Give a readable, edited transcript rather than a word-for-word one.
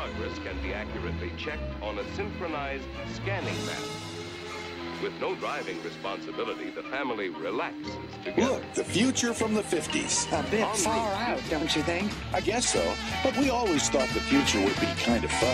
progress can be accurately checked on a synchronized scanning map. With no driving responsibility, the family relaxes together. Look, the future from the 50s. A bit far out, don't you think? I guess so. But we always thought the future would be kind of fun.